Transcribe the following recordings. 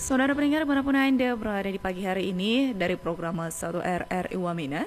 Saudara pendengar dimanapun Anda berada di pagi hari ini dari program 1 RRI Wamena,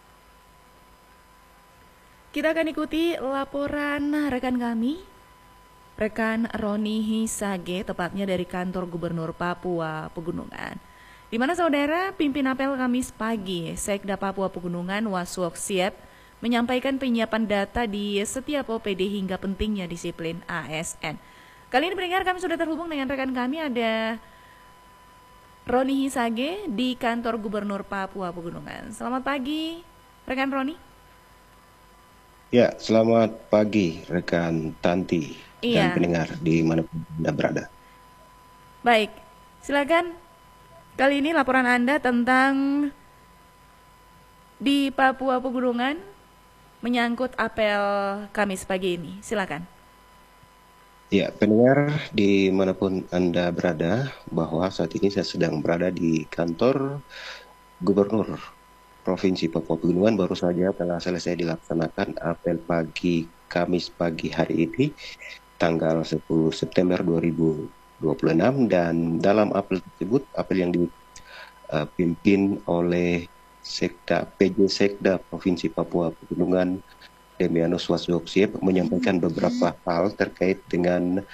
kita akan ikuti laporan rekan kami, rekan Roni Hisage, tepatnya dari kantor Gubernur Papua Pegunungan. Di mana saudara, pimpin apel Kamis pagi, Sekda Papua Pegunungan Wasuok Siep menyampaikan penyiapan data di setiap OPD hingga pentingnya disiplin ASN. Kali ini pendengar kami sudah terhubung dengan rekan kami, ada Roni Hisage di kantor Gubernur Papua Pegunungan. Selamat pagi, rekan Roni. Ya, selamat pagi rekan Tanti dan pendengar di mana Anda berada. Baik, silakan. Kali ini laporan Anda tentang di Papua Pegunungan menyangkut apel Kamis pagi ini. Silakan. Ya, pendengar dimanapun Anda berada, bahwa saat ini saya sedang berada di kantor Gubernur Provinsi Papua Pegunungan. Baru saja telah selesai dilaksanakan apel pagi Kamis pagi hari ini, tanggal 10 September 2026. Dan dalam apel tersebut, apel yang dipimpin oleh PJ Sekda Provinsi Papua Pegunungan Demianus Wasuok Siep menyampaikan beberapa hal terkait dengan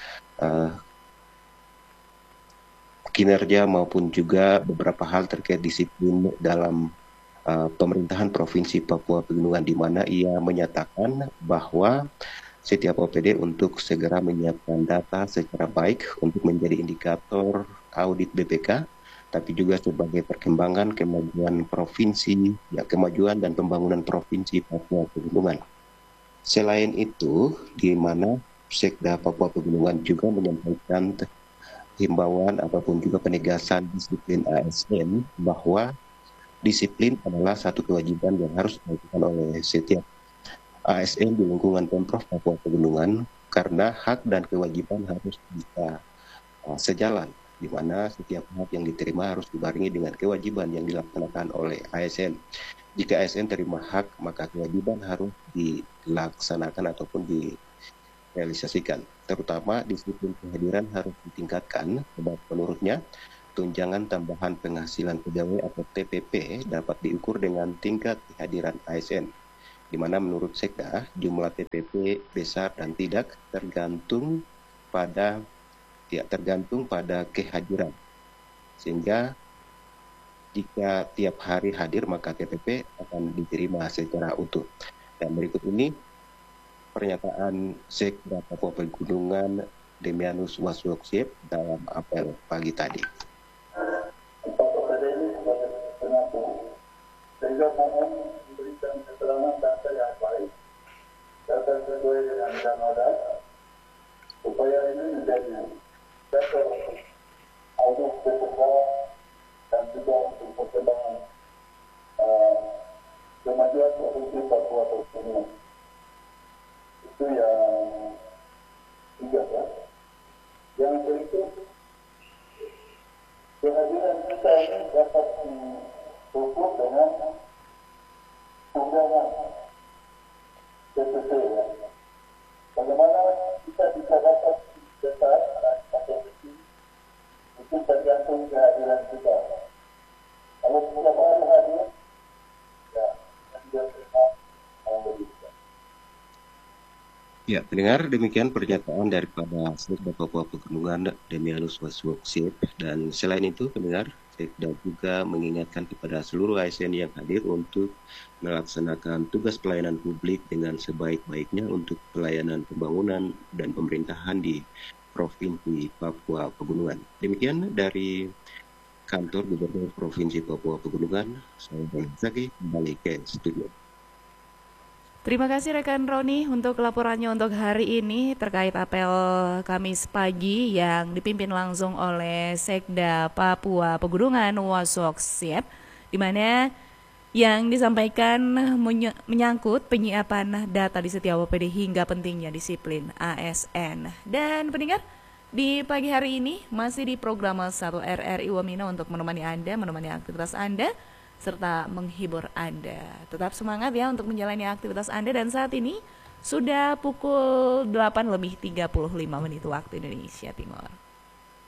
kinerja maupun juga beberapa hal terkait disiplin dalam pemerintahan Provinsi Papua Pegunungan, di mana ia menyatakan bahwa setiap OPD untuk segera menyiapkan data secara baik untuk menjadi indikator audit BPK, tapi juga sebagai perkembangan kemajuan provinsi, kemajuan dan pembangunan Provinsi Papua Pegunungan. Selain itu, di mana Sekda Papua Pegunungan juga menyampaikan himbauan ataupun juga penegasan disiplin ASN, bahwa disiplin adalah satu kewajiban yang harus dilakukan oleh setiap ASN di lingkungan Pemprov Papua Pegunungan, karena hak dan kewajiban harus bisa sejalan, di mana setiap hak yang diterima harus dibarengi dengan kewajiban yang dilaksanakan oleh ASN. Jika ASN terima hak, maka kewajiban harus dilaksanakan ataupun direalisasikan. Terutama disiplin kehadiran harus ditingkatkan, sebab menurutnya tunjangan tambahan penghasilan pegawai atau TPP dapat diukur dengan tingkat kehadiran ASN, di mana menurut Sekda jumlah TPP besar dan tidak tergantung pada kehadiran, sehingga jika tiap hari hadir maka TPP akan diterima secara utuh. Dan berikut ini pernyataan Sekda Papua Pegunungan Demianus Wasuok Siep dalam apel pagi tadi. Sehingga mohon memberikan keterangan data yang baik, data sesuai dengan standar, upaya ini menjadi dasar audit BPK dan juga untuk perkembangan kemajuan Provinsi Papua Pegunungan. Itu yang tiga, ya. Yang berikut, kehadiran kita ini dapat diukur dengan tunjangan TPP, ya. Bagaimana kita bisa dapat besar atau kecil, itu tergantung kehadiran kita. Kalau setiap hari hadir, ya, kita terima yang begitu. Ya, pendengar, demikian pernyataan daripada Sekda Papua Pegunungan Demianus Wasuok Siep. Dan selain itu, pendengar, Sekda juga mengingatkan kepada seluruh ASN yang hadir untuk melaksanakan tugas pelayanan publik dengan sebaik-baiknya untuk pelayanan pembangunan dan pemerintahan di Provinsi Papua Pegunungan. Demikian dari kantor Gubernur Provinsi Papua Pegunungan, saya Roni Hisage, kembali ke studio. Terima kasih rekan Roni untuk laporannya untuk hari ini terkait apel Kamis pagi yang dipimpin langsung oleh Sekda Papua Pegunungan Wasuok Siep, di mana yang disampaikan menyangkut penyiapan data di setiap OPD hingga pentingnya disiplin ASN. Dan pendengar, di pagi hari ini masih di program 1 RRI Wamena untuk menemani Anda, menemani aktivitas Anda, serta menghibur Anda. Tetap semangat ya untuk menjalani aktivitas Anda, dan saat ini sudah pukul 8:35 waktu Indonesia Timur.